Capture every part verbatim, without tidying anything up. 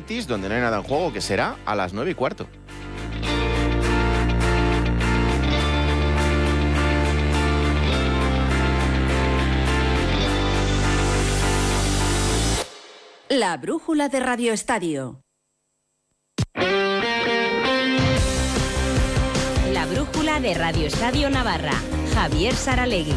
Betis, donde no hay nada en juego, que será a las nueve y cuarto. La brújula de Radio Estadio. La brújula de Radio Estadio Navarra. Javier Saralegui.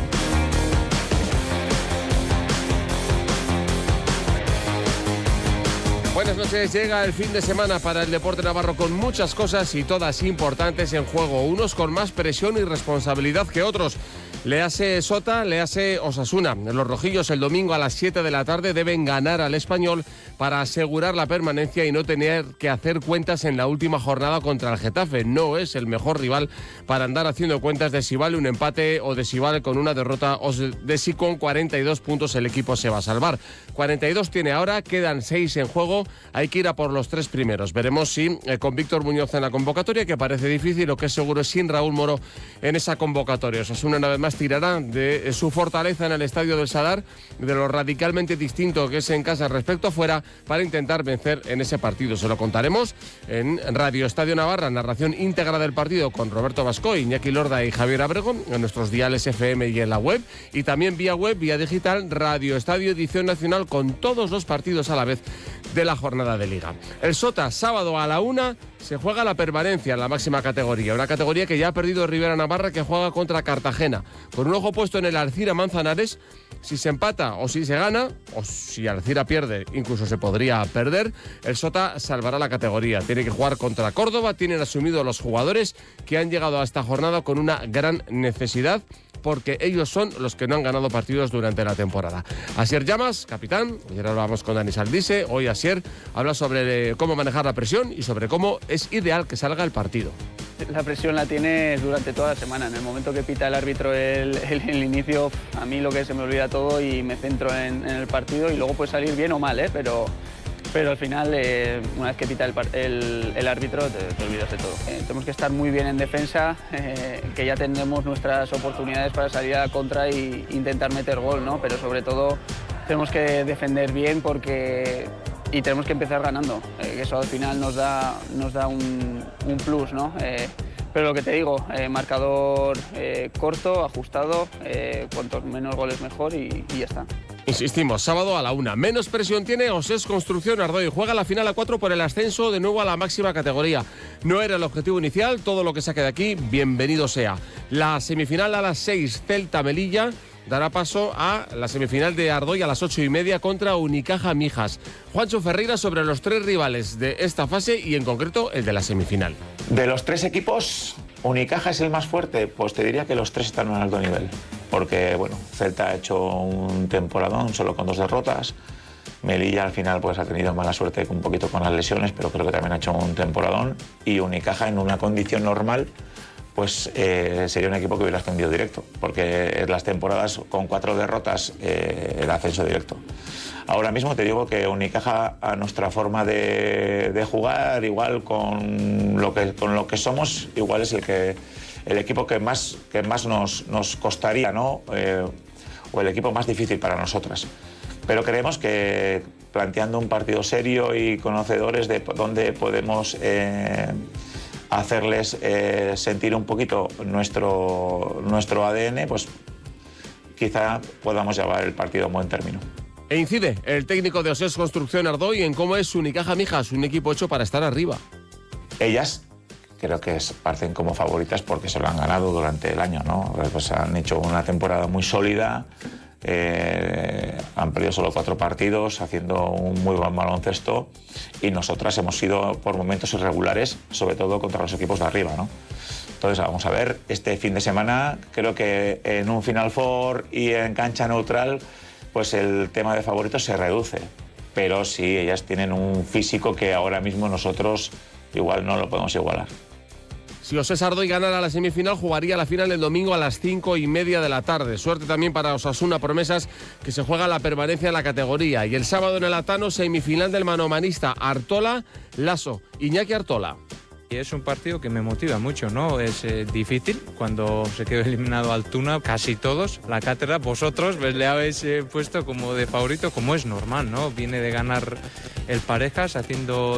Buenas noches, llega el fin de semana para el deporte navarro con muchas cosas y todas importantes en juego, unos con más presión y responsabilidad que otros. Le hace Sota, le hace Osasuna. Los rojillos el domingo a las siete de la tarde deben ganar al Español para asegurar la permanencia y no tener que hacer cuentas en la última jornada contra el Getafe. No es el mejor rival para andar haciendo cuentas de si vale un empate o de si vale con una derrota o de si con cuarenta y dos puntos el equipo se va a salvar. cuarenta y dos tiene ahora, quedan seis en juego, hay que ir a por los tres primeros. Veremos si eh, con Víctor Muñoz en la convocatoria, que parece difícil, lo que es seguro es sin Raúl Moro en esa convocatoria. Osasuna una vez más tirará de su fortaleza en el estadio del Sadar, de lo radicalmente distinto que es en casa respecto a fuera, para intentar vencer en ese partido. Se lo contaremos en Radio Estadio Navarra, narración íntegra del partido con Roberto Bascoy, Iñaki Lorda y Javier Abrego, en nuestros diales F M y en la web, y también vía web, vía digital, Radio Estadio Edición Nacional, con todos los partidos a la vez de la jornada de Liga. El Sota, sábado a la una, se juega la permanencia en la máxima categoría, una categoría que ya ha perdido Rivera Navarra, que juega contra Cartagena, con un ojo puesto en el Alcira Manzanares. Si se empata o si se gana, o si Alcira pierde, incluso se podría perder, el Sota salvará la categoría. Tiene que jugar contra Córdoba, tienen asumido los jugadores que han llegado a esta jornada con una gran necesidad, porque ellos son los que no han ganado partidos durante la temporada. Asier Llamas, capitán, ayer hablábamos con Dani Saldice, hoy Asier habla sobre cómo manejar la presión y sobre cómo es ideal que salga el partido. La presión la tienes durante toda la semana. En el momento que pita el árbitro el, el, el inicio, a mí lo que se me olvida todo y me centro en, en el partido, y luego puede salir bien o mal, ¿eh? pero... Pero al final, eh, una vez que pita el, el, el árbitro, te, te olvidas de todo. Eh, tenemos que estar muy bien en defensa, eh, que ya tendremos nuestras oportunidades para salir a la contra e intentar meter gol, ¿no? Pero sobre todo tenemos que defender bien porque, y tenemos que empezar ganando. Eh, eso al final nos da, nos da un, un plus, ¿no? Eh, pero lo que te digo, eh, marcador eh, corto, ajustado, eh, cuantos menos goles mejor y, y ya está. Insistimos, sábado a la una. Menos presión tiene Osés Construcción Ardoy. Juega la final a cuatro por el ascenso de nuevo a la máxima categoría. No era el objetivo inicial, todo lo que saque de aquí, bienvenido sea. La semifinal a las seis, Celta Melilla, dará paso a la semifinal de Ardoy a las ocho y media contra Unicaja Mijas. Juancho Ferreira sobre los tres rivales de esta fase y en concreto el de la semifinal. De los tres equipos, Unicaja es el más fuerte. Pues te diría que los tres están a un alto nivel. Porque, bueno, Celta ha hecho un temporadón solo con dos derrotas. Melilla al final pues ha tenido mala suerte un poquito con las lesiones, pero creo que también ha hecho un temporadón. Y Unicaja en una condición normal pues eh, sería un equipo que hubiera ascendido directo, porque en las temporadas con cuatro derrotas eh, era ascenso directo. Ahora mismo te digo que Unicaja, a nuestra forma de, de jugar, igual con lo que, con lo que somos, igual es el, que, el equipo que más, que más nos, nos costaría, ¿no? Eh, o el equipo más difícil para nosotras. Pero creemos que planteando un partido serio y conocedores de dónde podemos eh, hacerles eh, sentir un poquito nuestro, nuestro A D N, pues quizá podamos llevar el partido a buen término. E incide el técnico de Osés Construcción Ardoy en cómo es Unicaja Mijas, un equipo hecho para estar arriba. Ellas creo que parten como favoritas porque se lo han ganado durante el año, ¿no? Pues han hecho una temporada muy sólida, eh, han perdido solo cuatro partidos, haciendo un muy buen baloncesto, y nosotras hemos sido por momentos irregulares, sobre todo contra los equipos de arriba, ¿no? Entonces vamos a ver, este fin de semana creo que en un Final Four y en cancha neutral pues el tema de favoritos se reduce, pero sí, ellas tienen un físico que ahora mismo nosotros igual no lo podemos igualar. Si Osés Ardoy ganara la semifinal, jugaría la final el domingo a las cinco y media de la tarde. Suerte también para Osasuna Promesas, que se juega la permanencia en la categoría. Y el sábado en el Atano, semifinal del manomanista Artola Lasso. Iñaki Artola. Y es un partido que me motiva mucho, ¿no? Es eh, difícil cuando se quedó eliminado Altuna, casi todos. La cátedra, vosotros pues, le habéis eh, puesto como de favorito, como es normal, ¿no? Viene de ganar el Parejas haciendo